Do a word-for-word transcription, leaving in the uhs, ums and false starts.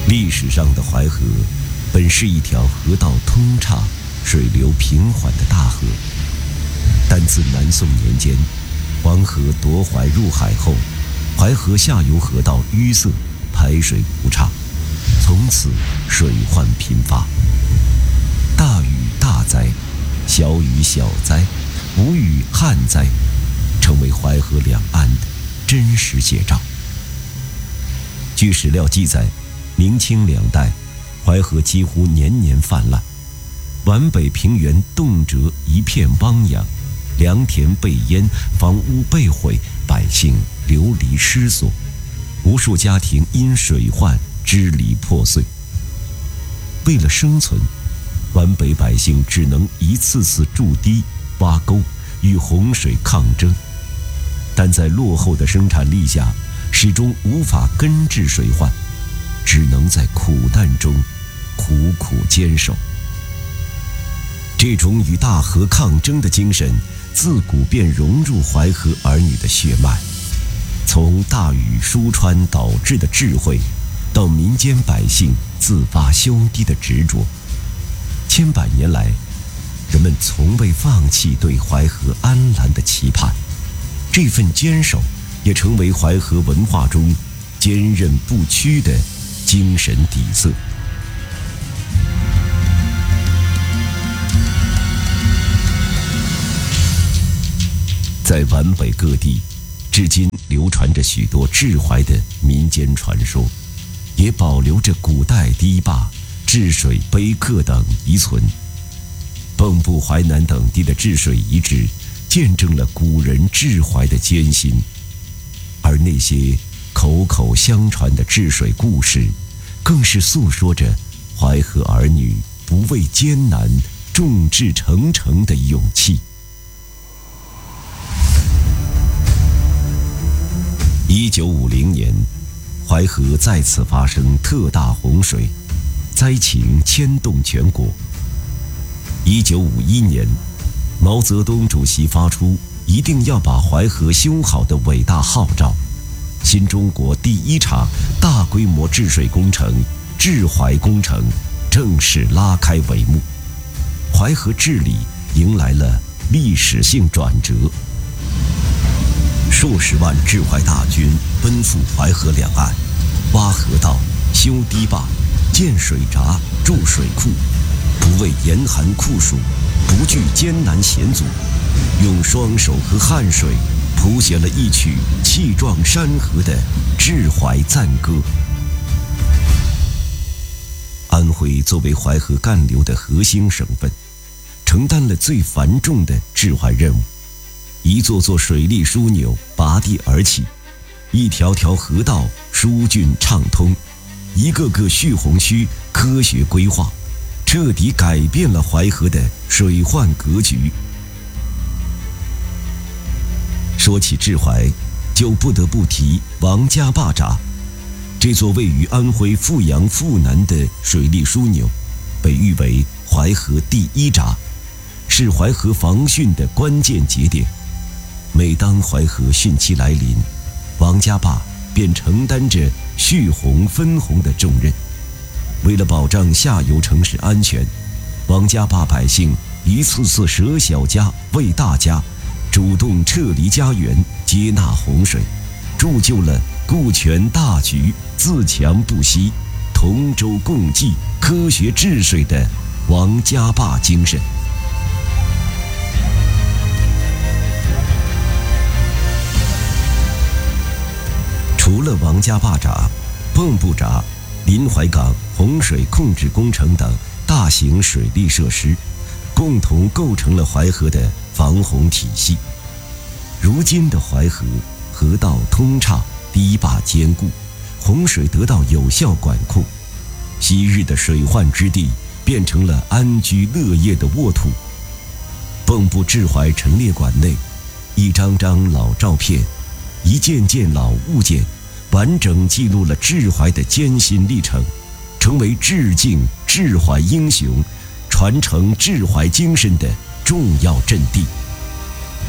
历史上的淮河本是一条河道通畅、水流平缓的大河，但自南宋年间黄河夺淮入海后，淮河下游河道淤塞，排水不畅，从此水患频发。大雨大灾，小雨小灾，无雨旱灾，成为淮河两岸的真实写照。据史料记载，明清两代淮河几乎年年泛滥，皖北平原动辄一片汪洋，良田被淹，房屋被毁，百姓流离失所，无数家庭因水患支离破碎。为了生存，皖北百姓只能一次次筑堤挖沟，与洪水抗争，但在落后的生产力下，始终无法根治水患，只能在苦难中苦苦坚守。这种与大河抗争的精神自古便融入淮河儿女的血脉，从大禹疏川导致的智慧，到民间百姓自发修堤的执着，千百年来，人们从未放弃对淮河安澜的期盼，这份坚守也成为淮河文化中坚韧不屈的精神底色。在皖北各地，至今流传着许多治淮的民间传说，也保留着古代堤坝、治水碑刻等遗存。蚌埠、淮南等地的治水遗址，见证了古人治淮的艰辛，而那些口口相传的治水故事，更是诉说着淮河儿女不畏艰难、众志成城的勇气。一九五零年，淮河再次发生特大洪水，灾情牵动全国。一九五一年，毛泽东主席发出一定要把淮河修好的伟大号召，新中国第一场大规模治水工程——治淮工程正式拉开帷幕，淮河治理迎来了历史性转折。数十万治淮大军奔赴淮河两岸，挖河道、修堤坝、建水闸、筑水库，不畏严寒酷暑，不惧艰难险阻，用双手和汗水谱写了一曲气壮山河的治淮赞歌。安徽作为淮河干流的核心省份，承担了最繁重的治淮任务。一座座水利枢纽拔地而起，一条条河道疏浚畅通，一个个蓄洪区科学规划，彻底改变了淮河的水患格局。说起治淮，就不得不提王家坝闸。这座位于安徽阜阳阜南的水利枢纽，被誉为淮河第一闸，是淮河防汛的关键节点。每当淮河汛期来临，王家坝便承担着蓄洪分洪的重任。为了保障下游城市安全，王家坝百姓一次次舍小家为大家，主动撤离家园，接纳洪水，铸就了顾全大局、自强不息、同舟共济、科学治水的王家坝精神。除了王家坝闸、蚌埠闸、临淮港洪水控制工程等大型水利设施，共同构成了淮河的防洪体系。如今的淮河，河道通畅，堤坝坚固，洪水得到有效管控，昔日的水患之地变成了安居乐业的沃土。蚌埠治淮陈列馆内，一张张老照片，一件件老物件，完整记录了治淮的艰辛历程，成为致敬治淮英雄、传承治淮精神的重要阵地。